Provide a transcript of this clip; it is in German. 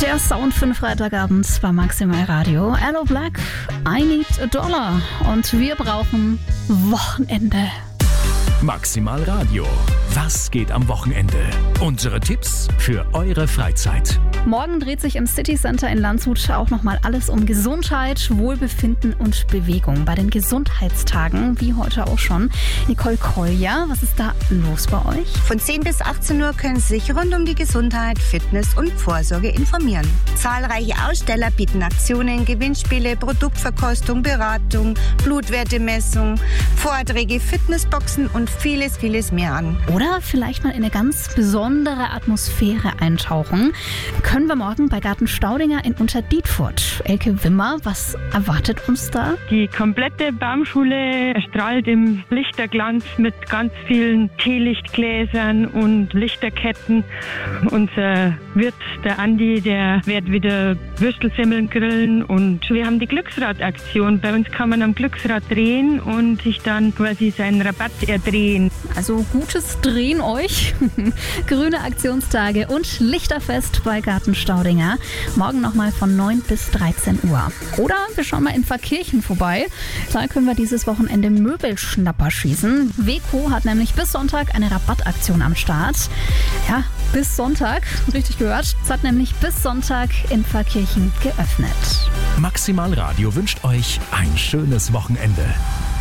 Der Sound für den Freitagabend bei Maximal Radio. Hello Black, I need $1 und wir brauchen Wochenende. Maximal Radio. Was geht am Wochenende? Unsere Tipps für eure Freizeit. Morgen dreht sich im City Center in Landshut auch nochmal alles um Gesundheit, Wohlbefinden und Bewegung. Bei den Gesundheitstagen, wie heute auch schon. Nicole Kolja, was ist da los bei euch? Von 10 bis 18 Uhr können Sie sich rund um die Gesundheit, Fitness und Vorsorge informieren. Zahlreiche Aussteller bieten Aktionen, Gewinnspiele, Produktverkostung, Beratung, Blutwertemessung, Vorträge, Fitnessboxen und vieles mehr an. Oder vielleicht mal in eine ganz besondere Atmosphäre eintauchen. Können wir morgen bei Garten Staudinger in Unterdietfurt. Elke Wimmer, was erwartet uns da? Die komplette Baumschule erstrahlt im Lichterglanz mit ganz vielen Teelichtgläsern und Lichterketten. Unser Wirt, der Andi, der wird wieder Würstelsemmeln grillen und wir haben die Glücksradaktion. Bei uns kann man am Glücksrad drehen und sich dann quasi seinen Rabatt erdrehen. Also gutes Drehen euch. Grüne Aktionstage und Lichterfest bei Garten Staudinger. Morgen nochmal von 9 bis 13 Uhr. Oder wir schauen mal in Pfarrkirchen vorbei. Da können wir dieses Wochenende Möbelschnapper schießen. Weco hat nämlich bis Sonntag eine Rabattaktion am Start. Ja, bis Sonntag. Richtig gehört. Es hat nämlich bis Sonntag in Pfarrkirchen geöffnet. Maximal Radio wünscht euch ein schönes Wochenende.